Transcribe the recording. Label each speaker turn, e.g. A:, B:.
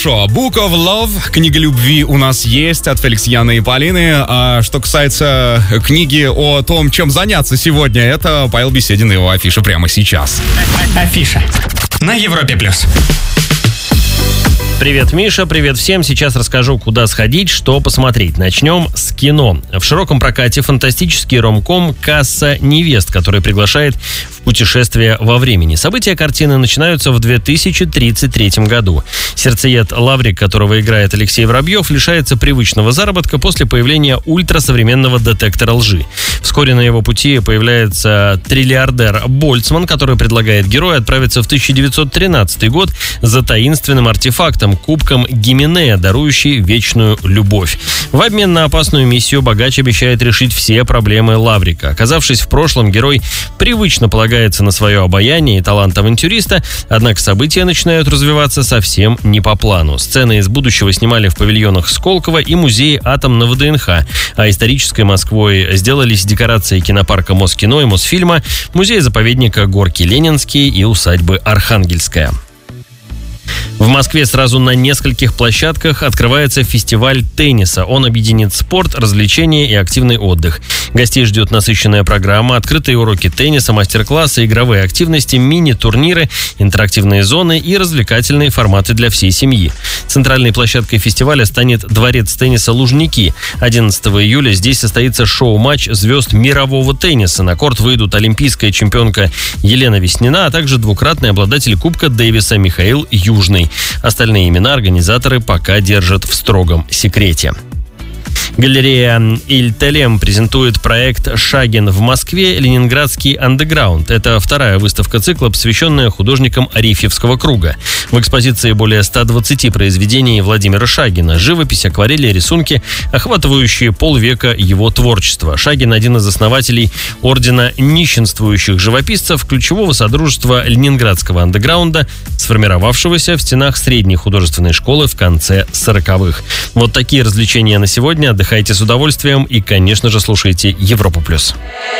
A: Book of Love, книга любви у нас есть от Феликсьяна и Полины. А что касается книги о том, чем заняться сегодня, это Павел Беседин и его афиша прямо сейчас.
B: Афиша на Европе+.
C: Привет, Миша, привет всем. Сейчас расскажу, куда сходить, что посмотреть. Начнем с кино. В широком прокате фантастический ромком «Касса невест», который приглашает в путешествие во времени. События картины начинаются в 2033 году. Сердцеед Лаврик, которого играет Алексей Воробьев, лишается привычного заработка после появления ультрасовременного детектора лжи. Вскоре на его пути появляется триллиардер Больцман, который предлагает герою отправиться в 1913 год за таинственным артефактом, кубком Гименея, дарующий вечную любовь. В обмен на опасную миссию богач обещает решить все проблемы Лаврика. Оказавшись в прошлом, герой привычно полагается на свое обаяние и талант авантюриста, однако события начинают развиваться совсем не по плану. Сцены из будущего снимали в павильонах Сколково и музее атомного ДНХ, а исторической Москвой сделались декорации кинопарка Москино и Мосфильма, музея-заповедника Горки Ленинские и усадьбы Архангельская. В Москве сразу на нескольких площадках открывается фестиваль тенниса. Он объединит спорт, развлечения и активный отдых. Гостей ждет насыщенная программа, открытые уроки тенниса, мастер-классы, игровые активности, мини-турниры, интерактивные зоны и развлекательные форматы для всей семьи. Центральной площадкой фестиваля станет дворец тенниса «Лужники». 11 июля здесь состоится шоу-матч звезд мирового тенниса. На корт выйдут олимпийская чемпионка Елена Веснина, а также двукратный обладатель Кубка Дэвиса Михаил Южный. Остальные имена организаторы пока держат в строгом секрете. Галерея «Иль-Телем» презентует проект «Шагин в Москве. Ленинградский андеграунд». Это вторая выставка цикла, посвященная художникам Арифьевского круга. В экспозиции более 120 произведений Владимира Шагина. Живопись, акварели, рисунки, охватывающие полвека его творчества. Шагин – один из основателей ордена нищенствующих живописцев, ключевого содружества ленинградского андеграунда, сформировавшегося в стенах средней художественной школы в конце 40-х. Вот такие развлечения на сегодня. Отдыхайте с удовольствием и, конечно же, слушайте Европу+.